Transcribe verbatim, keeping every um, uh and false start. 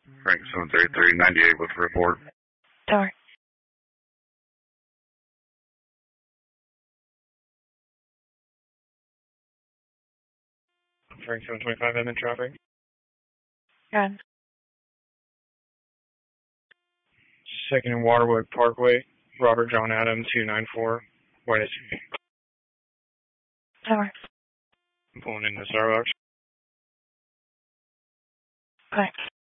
Frank seven three three ninety-eight with report. Tower. Frank seven twenty-five, I'm in traffic. Gun. Second and Waterwood Parkway, Robert John Adam two nine four, white S U V. Tower. I'm pulling into Starbucks. Okay.